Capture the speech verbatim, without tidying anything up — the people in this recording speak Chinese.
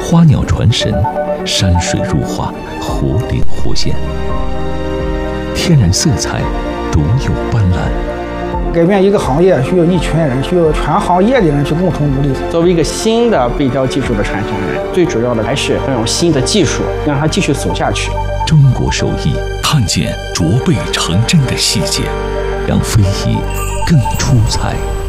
花鸟传神，山水如画，活灵活现，天然色彩，独有斑斓。 改变一个行业需要一群人，需要全行业的人去共同努力。 作为一个新的背雕技术的传承人，最主要的还是要用新的技术让它继续走下去。 中国手艺，看见琢背成针的细节，让非遗更出彩。